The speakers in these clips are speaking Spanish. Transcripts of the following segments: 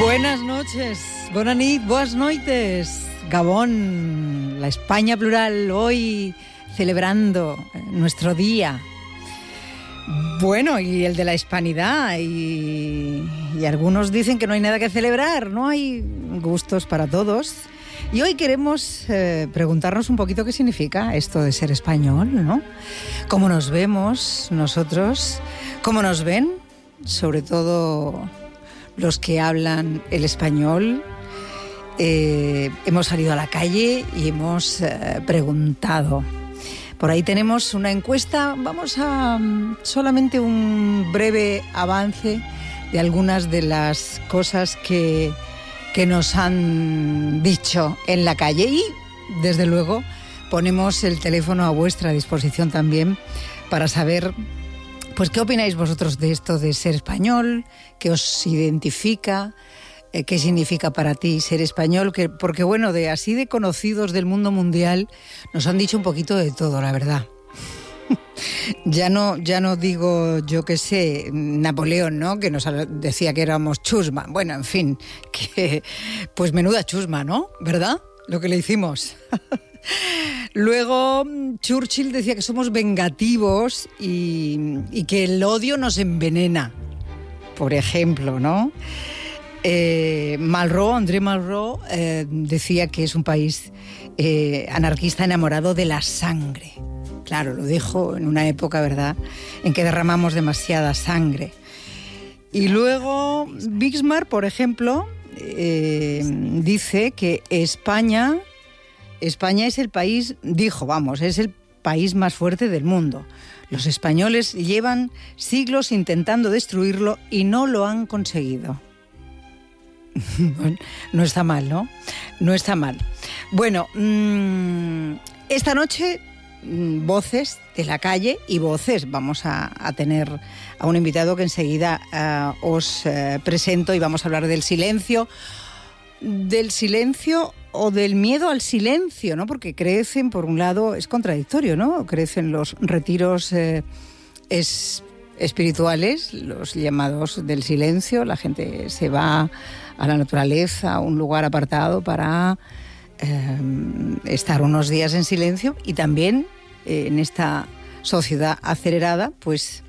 Buenas noches, bona nit, boas noites, Gabón, la España plural, hoy celebrando nuestro día. Bueno, y el de la hispanidad, y algunos dicen que no hay nada que celebrar, no hay gustos para todos. Y hoy queremos preguntarnos un poquito qué significa esto de ser español, ¿no? ¿Cómo nos vemos nosotros? ¿Cómo nos ven? Sobre todo los que hablan el español. Hemos salido a la calle y hemos preguntado. Por ahí tenemos una encuesta. Vamos a solamente un breve avance de algunas de las cosas que nos han dicho en la calle. Y, desde luego, ponemos el teléfono a vuestra disposición también para saber, pues, qué opináis vosotros de esto de ser español, qué os identifica, qué significa para ti ser español, porque bueno, así de conocidos del mundo mundial nos han dicho un poquito de todo, la verdad. Ya no digo, yo qué sé, Napoleón, ¿no? Que nos decía que éramos chusma. Bueno, en fin, que pues menuda chusma, ¿no? ¿Verdad? Lo que le hicimos. Luego Churchill decía que somos vengativos y que el odio nos envenena, por ejemplo, ¿no? André Malraux decía que es un país anarquista enamorado de la sangre. Claro, lo dijo en una época, ¿verdad?, en que derramamos demasiada sangre. Y luego Bismarck, por ejemplo, dice que España es el país, es el país más fuerte del mundo. Los españoles llevan siglos intentando destruirlo y no lo han conseguido. No está mal, ¿no? No está mal. Bueno, esta noche, voces de la calle y voces. Vamos a tener a un invitado que enseguida os presento, y vamos a hablar del silencio o del miedo al silencio, ¿no? Porque crecen, por un lado, es contradictorio, ¿no? Crecen los retiros espirituales, los llamados del silencio. La gente se va a la naturaleza, a un lugar apartado para estar unos días en silencio. Y también en esta sociedad acelerada, pues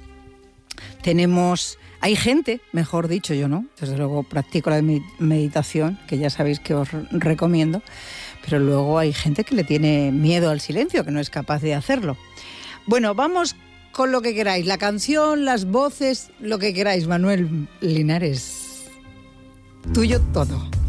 hay gente, mejor dicho, yo no, desde luego practico la meditación, que ya sabéis que os recomiendo, pero luego hay gente que le tiene miedo al silencio, que no es capaz de hacerlo. Bueno, vamos con lo que queráis, la canción, las voces, lo que queráis. Manuel Linares, tuyo todo.